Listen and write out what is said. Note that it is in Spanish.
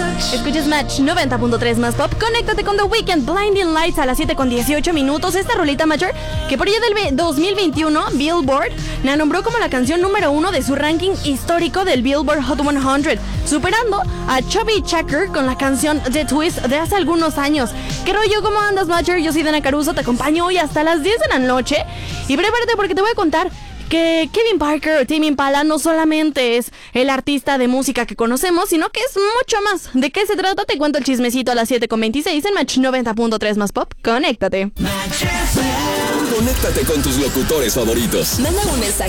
Escuchas Match 90.3 más pop. Conéctate con The Weeknd, Blinding Lights a las 7:18. Esta rolita Major, que por allá del 2021, Billboard la nombró como la canción número 1 de su ranking histórico del Billboard Hot 100, superando a Chubby Checker con la canción The Twist de hace algunos años. ¿Qué rollo? ¿Cómo andas, Major? Yo soy Dana Caruso, te acompaño hoy hasta las 10 de la noche. Y prepárate porque te voy a contar que Kevin Parker, Tame Impala, no solamente es el artista de música que conocemos, sino que es mucho más. ¿De qué se trata? Te cuento el chismecito a las 7:26 en Match 90.3 más pop. Conéctate. Conéctate con tus locutores favoritos. Manda un mensaje